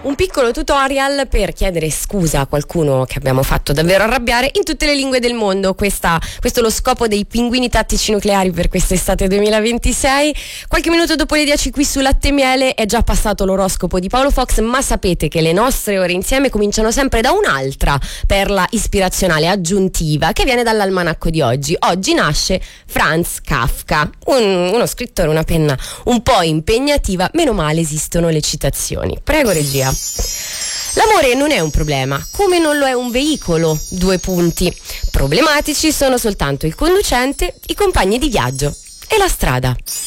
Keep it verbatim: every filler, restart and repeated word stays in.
un piccolo tutorial per chiedere scusa a qualcuno che abbiamo fatto davvero arrabbiare in tutte le lingue del mondo. Questa, questo è lo scopo dei pinguini tattici nucleari per quest'estate duemilaventisei. Qualche minuto dopo le dieci qui su Latte e Miele è già passato l'oroscopo di Paolo Fox, ma sapete che le nostre ore insieme cominciano sempre da un'altra perla ispirazionale aggiuntiva che viene dall'almanacco di oggi. Oggi nasce Franz Kafka, un, uno scrittore, una penna un po' impegnativa, meno male esistono le citazioni. Prego regia. L'amore non è un problema, come non lo è un veicolo, due punti. Problematici sono soltanto il conducente, i compagni di viaggio e la strada.